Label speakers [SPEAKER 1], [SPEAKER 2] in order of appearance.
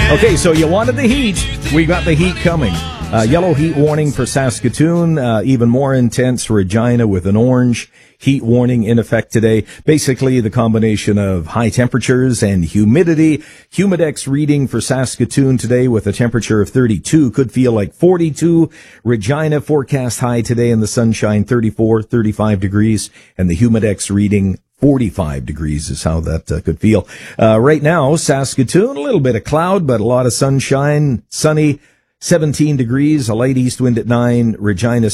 [SPEAKER 1] Okay, so you wanted the heat. We got the heat coming. Yellow heat warning for Saskatoon, even more intense Regina with an orange heat warning in effect today. Basically, the combination of high temperatures and humidity. Humidex reading for Saskatoon today with a temperature of 32. Could feel like 42. Regina forecast high today in the sunshine, 34, 35 degrees. And the Humidex reading 45 degrees is how that could feel. Right now, Saskatoon, a little bit of cloud, but a lot of sunshine, sunny, 17 degrees, a light east wind at 9, Regina